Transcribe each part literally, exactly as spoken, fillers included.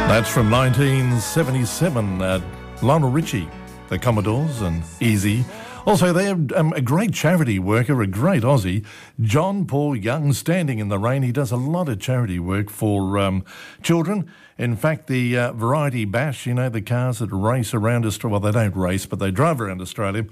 That's from nineteen seventy-seven, uh, Lionel Richie, the Commodores, and Easy. Also there, um, a great charity worker, a great Aussie, John Paul Young, Standing in the Rain. He does a lot of charity work for um, children. In fact, the uh, Variety Bash, you know, the cars that race around Australia, well, they don't race, but they drive around Australia,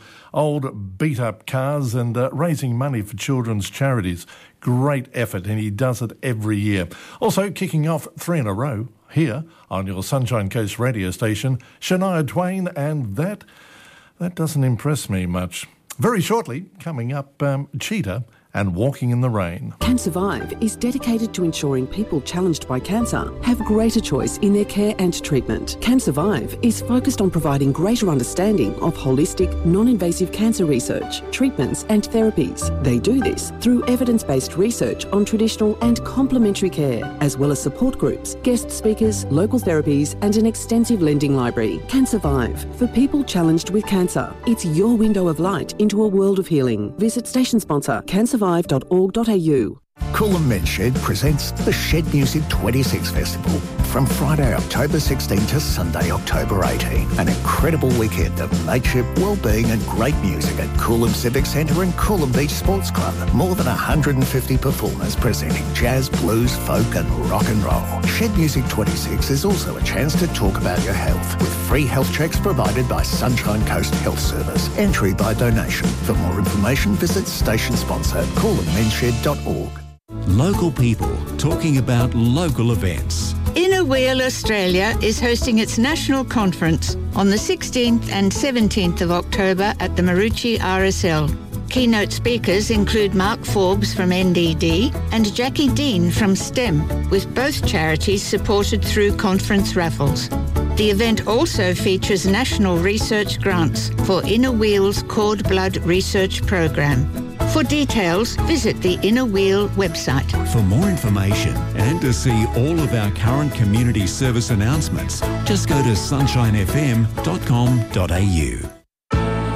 old beat-up cars, and uh, raising money for children's charities. Great effort, and he does it every year. Also, kicking off three in a row here on your Sunshine Coast radio station, Shania Twain, and that... That doesn't impress me much. Very shortly, coming up, um, Cheetah and Walking in the Rain. CanSurvive is dedicated to ensuring people challenged by cancer have greater choice in their care and treatment. CanSurvive is focused on providing greater understanding of holistic, non-invasive cancer research, treatments and therapies. They do this through evidence-based research on traditional and complementary care, as well as support groups, guest speakers, local therapies and an extensive lending library. CanSurvive, for people challenged with cancer. It's your window of light into a world of healing. Visit station sponsor cancer survive dot org dot a u. Coolum Men's Shed presents the Shed Music twenty-six Festival from Friday, October sixteenth to Sunday, October eighteenth. An incredible weekend of mateship, well-being and great music at Coolum Civic Centre and Coolum Beach Sports Club. More than one hundred fifty performers presenting jazz, blues, folk and rock and roll. Shed Music twenty-six is also a chance to talk about your health with free health checks provided by Sunshine Coast Health Service. Entry by donation. For more information, visit station sponsor coolum men's shed dot org. Local people talking about local events. Inner Wheel Australia is hosting its national conference on the sixteenth and seventeenth of October at the Maroochy R S L. Keynote speakers include Mark Forbes from N D D and Jackie Dean from STEM, with both charities supported through conference raffles. The event also features national research grants for Inner Wheel's Cord Blood Research Program. For details, visit the Inner Wheel website. For more information and to see all of our current community service announcements, just go to sunshine f m dot com dot a u.